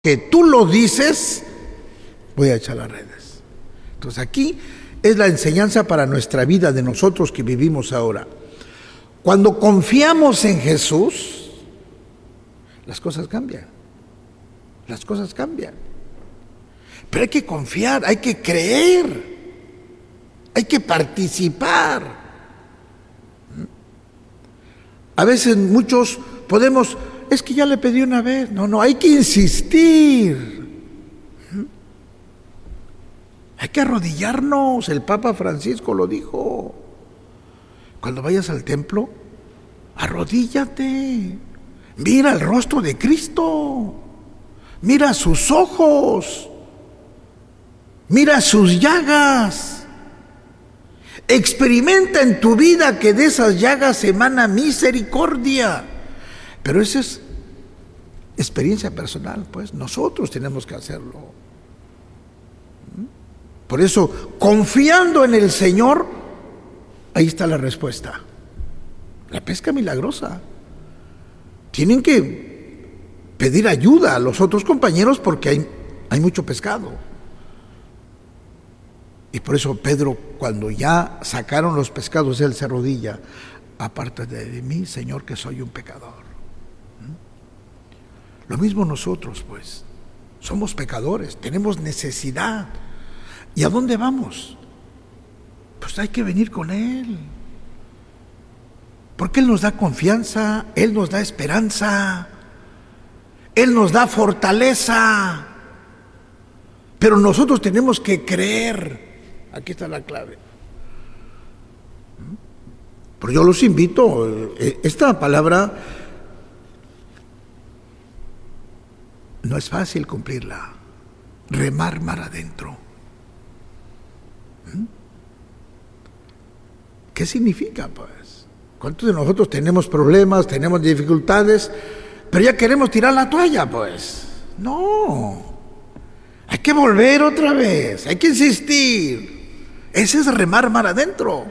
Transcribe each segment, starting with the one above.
que tú lo dices, voy a echar las redes. Entonces aquí es la enseñanza para nuestra vida de nosotros que vivimos ahora. Cuando confiamos en Jesús, las cosas cambian. Las cosas cambian. Pero hay que confiar, hay que creer, hay que participar. A veces muchos podemos, es que ya le pedí una vez. No, hay que insistir. Hay que arrodillarnos. El Papa Francisco lo dijo. Cuando vayas al templo, arrodíllate. Mira el rostro de Cristo. Mira sus ojos. Mira sus llagas. Experimenta en tu vida que de esas llagas emana misericordia. Pero esa es experiencia personal, pues. Nosotros tenemos que hacerlo. Por eso, confiando en el Señor, ahí está la respuesta. La pesca milagrosa. Tienen que pedir ayuda a los otros compañeros porque hay mucho pescado. Y por eso Pedro, cuando ya sacaron los pescados, él se arrodilla. Apártate de mí, Señor, que soy un pecador. Lo mismo nosotros, pues. Somos pecadores, tenemos necesidad. ¿Y a dónde vamos? Pues hay que venir con Él. Porque Él nos da confianza, Él nos da esperanza, Él nos da fortaleza. Pero nosotros tenemos que creer. Aquí está la clave. Pero yo los invito, esta palabra no es fácil cumplirla. Remar mar adentro. ¿Qué significa, pues? ¿Cuántos de nosotros tenemos problemas, tenemos dificultades, pero ya queremos tirar la toalla, pues? No. Hay que volver otra vez, hay que insistir. Ese es remar mar adentro.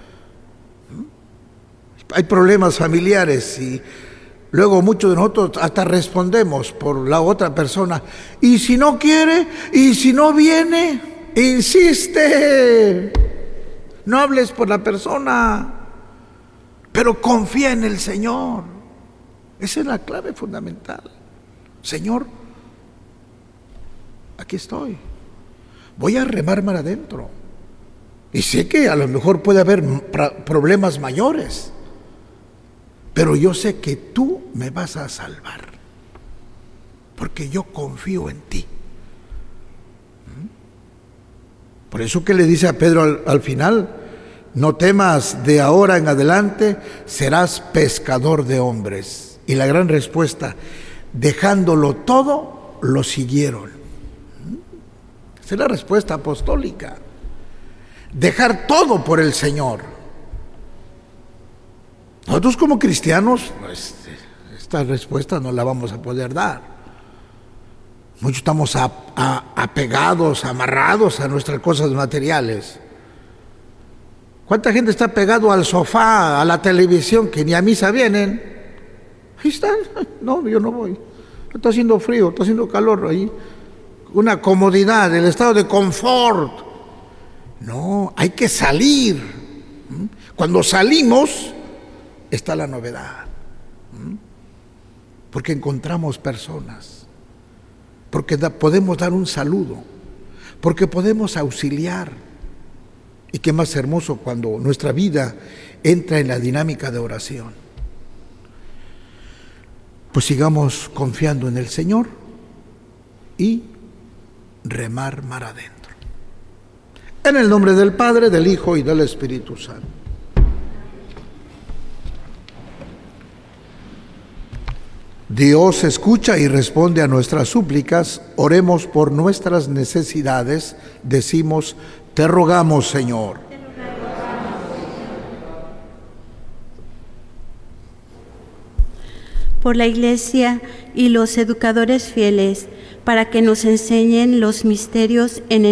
Hay problemas familiares y luego muchos de nosotros hasta respondemos por la otra persona. ¿Y si no quiere? ¿Y si no viene? Insiste. No hables por la persona, pero confía en el Señor. Esa es la clave fundamental. Señor, aquí estoy. Voy a remar mar adentro. Y sé que a lo mejor puede haber problemas mayores, pero yo sé que tú me vas a salvar, porque yo confío en ti. Por eso que le dice a Pedro al final, no temas, de ahora en adelante serás pescador de hombres. Y la gran respuesta, dejándolo todo, lo siguieron. Esa es la respuesta apostólica. Dejar todo por el Señor. Nosotros como cristianos, pues, esta respuesta no la vamos a poder dar. Muchos estamos apegados, amarrados a nuestras cosas materiales. ¿Cuánta gente está pegado al sofá, a la televisión, que ni a misa vienen? Ahí están. No, yo no voy. Está haciendo frío, está haciendo calor ahí. Una comodidad, el estado de confort. No, hay que salir. Cuando salimos, está la novedad. Porque encontramos personas. Porque podemos dar un saludo. Porque podemos auxiliar. Y qué más hermoso cuando nuestra vida entra en la dinámica de oración. Pues sigamos confiando en el Señor y remar mar adentro. En el nombre del Padre, del Hijo y del Espíritu Santo. Dios escucha y responde a nuestras súplicas. Oremos por nuestras necesidades. Decimos, te rogamos, Señor. Por la Iglesia y los educadores fieles, para que nos enseñen los misterios en el